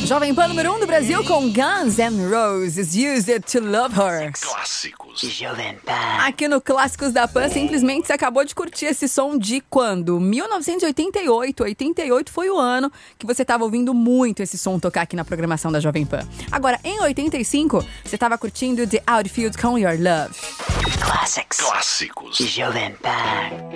Jovem Pan número 1 do Brasil com Guns N' Roses, Use It to Love Her. Clássicos. Jovem Pan. Aqui no Clássicos da Pan, simplesmente você acabou de curtir esse som de quando? 1988. 88 foi o ano que você estava ouvindo muito esse som tocar aqui na programação da Jovem Pan. Agora, em 85, você estava curtindo The Outfield com Your Love. Clássicos. Clássicos. Jovem Pan.